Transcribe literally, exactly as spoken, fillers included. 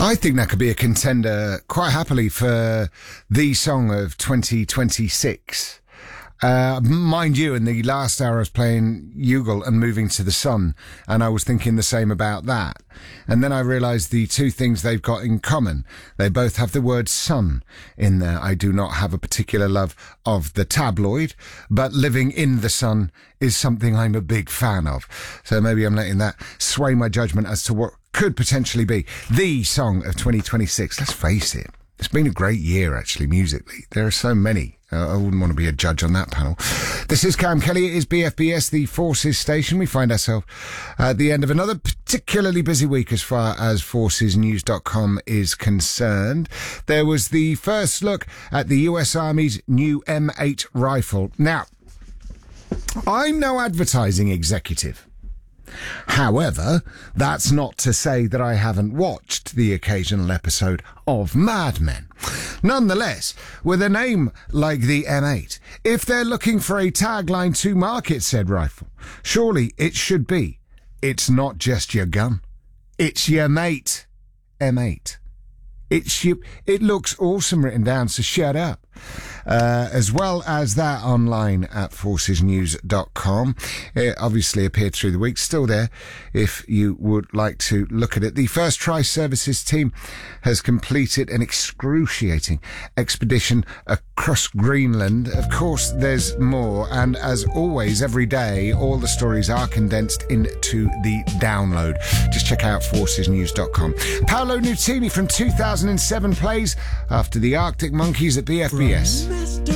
I think that could be a contender quite happily for the song of twenty twenty-six. Uh, mind you, in the last hour I was playing Youghal and Moving to the Sun, and I was thinking the same about that. And then I realised the two things they've got in common. They both have the word sun in there. I do not have a particular love of the tabloid, but living in the sun is something I'm a big fan of. So maybe I'm letting that sway my judgment as to what could potentially be the song of twenty twenty-six. Let's face it, it's been a great year, actually, musically. There are so many. Uh, I wouldn't want to be a judge on that panel. This is Cam Kelly. It is B F B S, the Forces station. We find ourselves at the end of another particularly busy week as far as forces news dot com is concerned. There was the first look at the U S Army's new M eight rifle. Now, I'm no advertising executive. However, that's not to say that I haven't watched the occasional episode of Mad Men. Nonetheless, with a name like the M eight, if they're looking for a tagline to market said rifle, surely it should be, it's not just your gun, it's your mate. M eight. It's you, it looks awesome written down, so shut up. Uh, as well as that online at forces news dot com. It obviously appeared through the week, still there if you would like to look at it. The First Try Services team has completed an excruciating expedition across Greenland. Of course, there's more, and as always, every day, all the stories are condensed into the download. Just check out forces news dot com. Paolo Nutini from two thousand seven plays after the Arctic Monkeys at B F B S.